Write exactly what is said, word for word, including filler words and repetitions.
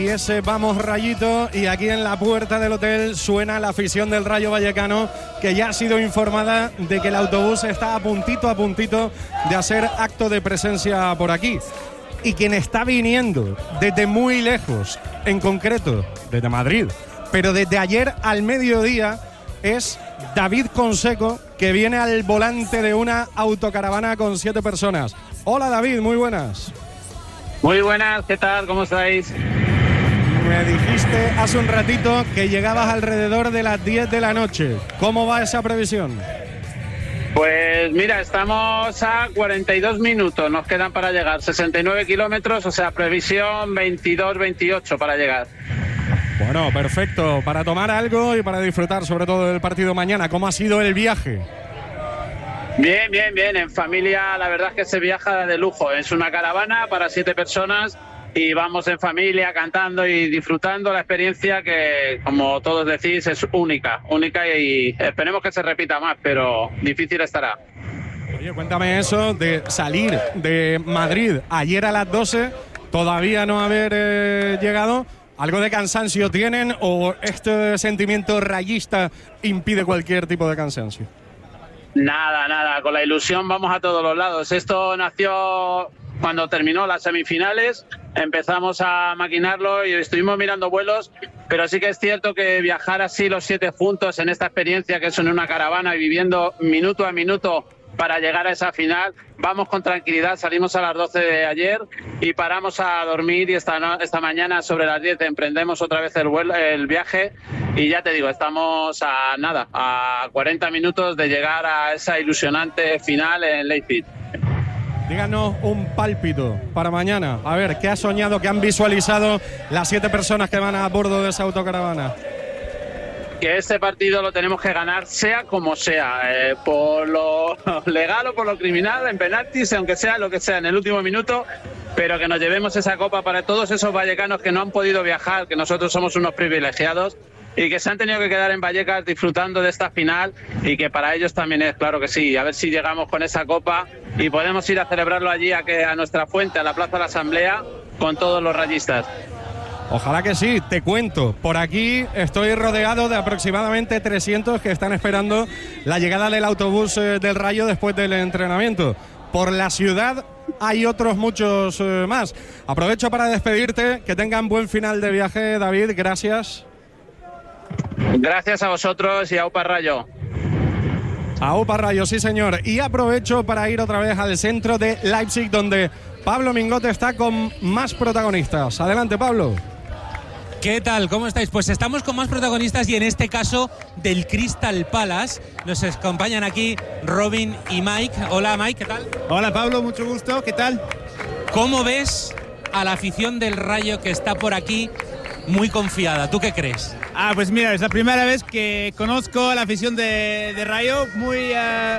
Y ese vamos Rayito, y aquí en la puerta del hotel suena la afición del Rayo Vallecano, que ya ha sido informada de que el autobús está a puntito a puntito de hacer acto de presencia por aquí. Y quien está viniendo desde muy lejos, en concreto desde Madrid, pero desde ayer al mediodía, es David Conseco, que viene al volante de una autocaravana con siete personas. Hola David, muy buenas. Muy buenas, ¿qué tal? ¿Cómo estáis? Me dijiste hace un ratito que llegabas alrededor de las diez de la noche. ¿Cómo va esa previsión? Pues mira, estamos a cuarenta y dos minutos, nos quedan para llegar, sesenta y nueve kilómetros, o sea, previsión veintidós veintiocho para llegar. Bueno, perfecto, para tomar algo y para disfrutar sobre todo del partido mañana. ¿Cómo ha sido el viaje? Bien, bien, bien, en familia la verdad es que se viaja de lujo, es una caravana para siete personas y vamos en familia cantando y disfrutando la experiencia que, como todos decís, es única, única y esperemos que se repita más, pero difícil estará. Oye, cuéntame eso de salir de Madrid ayer a las doce, todavía no haber eh, llegado. ¿Algo de cansancio tienen o este sentimiento rayista impide cualquier tipo de cansancio? Nada, nada, con la ilusión vamos a todos los lados. Esto nació cuando terminó las semifinales, empezamos a maquinarlo y estuvimos mirando vuelos, pero sí que es cierto que viajar así los siete juntos en esta experiencia que es en una caravana y viviendo minuto a minuto para llegar a esa final, vamos con tranquilidad, salimos a las doce de ayer y paramos a dormir y esta, no, esta mañana sobre las diez emprendemos otra vez el, vuelo, el viaje y ya te digo, estamos a nada, a cuarenta minutos de llegar a esa ilusionante final en Leipzig. Díganos un pálpito para mañana. A ver, ¿qué ha soñado, qué han visualizado las siete personas que van a bordo de esa autocaravana? Que este partido lo tenemos que ganar sea como sea, eh, por lo legal o por lo criminal, en penaltis, aunque sea lo que sea en el último minuto, pero que nos llevemos esa copa para todos esos vallecanos que no han podido viajar, que nosotros somos unos privilegiados y que se han tenido que quedar en Vallecas disfrutando de esta final y que para ellos también es, claro que sí, a ver si llegamos con esa copa y podemos ir a celebrarlo allí a, que, a nuestra fuente, a la Plaza de la Asamblea, con todos los rayistas. Ojalá que sí, te cuento. Por aquí estoy rodeado de aproximadamente trescientos que están esperando la llegada del autobús eh, del Rayo después del entrenamiento. Por la ciudad hay otros muchos eh, más. Aprovecho para despedirte, que tengan buen final de viaje, David, gracias. Gracias a vosotros y a Aupa Rayo. Aupa Rayo, sí señor. Y aprovecho para ir otra vez al centro de Leipzig, donde Pablo Mingote está con más protagonistas. Adelante, Pablo. ¿Qué tal? ¿Cómo estáis? Pues estamos con más protagonistas y en este caso del Crystal Palace. Nos acompañan aquí Robin y Mike. Hola Mike, ¿qué tal? Hola Pablo, mucho gusto, ¿qué tal? ¿Cómo ves a la afición del Rayo que está por aquí muy confiada? ¿Tú qué crees? Ah, pues mira, es la primera vez que conozco a la afición de, de Rayo, muy, uh,